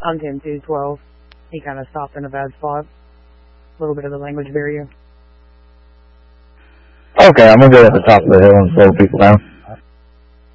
on 10-2-12. He kind of stopped in a bad spot. A little bit of the language barrier. Okay, I'm going to go at the top of the hill and slow people down.